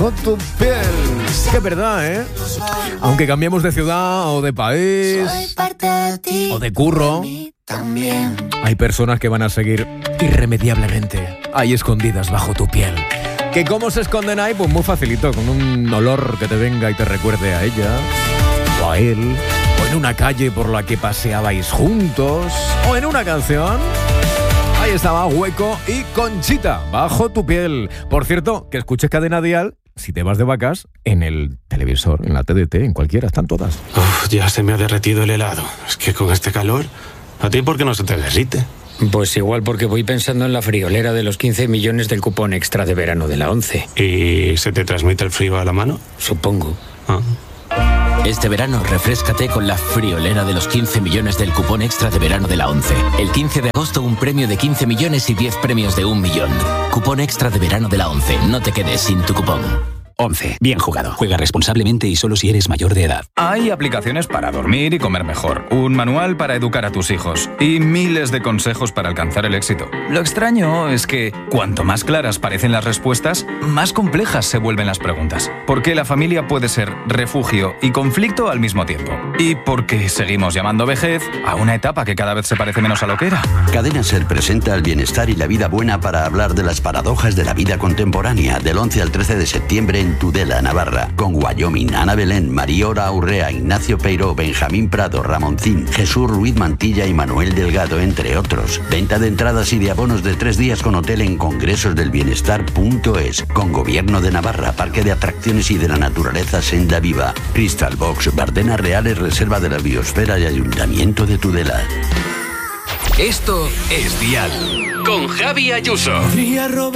bajo tu piel. Qué verdad, ¿eh? Aunque cambiemos de ciudad o de país o de curro, hay personas que van a seguir irremediablemente ahí escondidas bajo tu piel. ¿Que cómo se esconden ahí? Pues muy facilito, con un olor que te venga y te recuerde a ella o a él, o en una calle por la que paseabais juntos, o en una canción. Ahí estaba Hueco y Conchita, bajo tu piel. Por cierto, que escuches Cadena Dial si te vas de vacas en el televisor, en la TDT, en cualquiera, están todas. Uf, ya se me ha derretido el helado. Es que con este calor, ¿a ti por qué no se te derrite? Pues igual porque voy pensando en la friolera de los 15 millones del cupón extra de verano de la 11. ¿Y se te transmite el frío a la mano? Supongo. Ah. Este verano refréscate con la friolera de los 15 millones del cupón extra de verano de la 11. El 15 de agosto un premio de 15 millones y 10 premios de 1 millón. Cupón extra de verano de la 11. No te quedes sin tu cupón. 11. Bien jugado. Juega responsablemente y solo si eres mayor de edad. Hay aplicaciones para dormir y comer mejor, un manual para educar a tus hijos y miles de consejos para alcanzar el éxito. Lo extraño es que cuanto más claras parecen las respuestas, más complejas se vuelven las preguntas. Porque la familia puede ser refugio y conflicto al mismo tiempo. Y porque seguimos llamando vejez a una etapa que cada vez se parece menos a lo que era. Cadena Ser presenta el bienestar y la vida buena para hablar de las paradojas de la vida contemporánea del 11 al 13 de septiembre en Tudela, Navarra, con Wyoming, Ana Belén, Mariora Urrea, Ignacio Peiró, Benjamín Prado, Ramoncín, Jesús Ruiz Mantilla y Manuel Delgado, entre otros. Venta de entradas y de abonos de 3 días con hotel en congresosdelbienestar.es, con Gobierno de Navarra, Parque de Atracciones y de la Naturaleza Senda Viva, Crystal Box, Bardenas Reales, Reserva de la Biosfera y Ayuntamiento de Tudela. Esto es Dial, con Javi Ayuso.